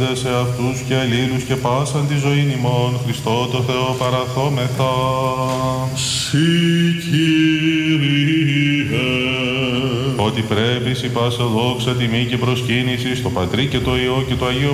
σε αυτούς και αλλήλους και πάσαν τη ζωήν ημών, Χριστό το Θεό παραθόμεθα. Συ Κύριε. Ότι πρέπει σοι πάσα δόξα, τιμή και προσκύνηση στο Πατρί και το Υιό και το Αγίο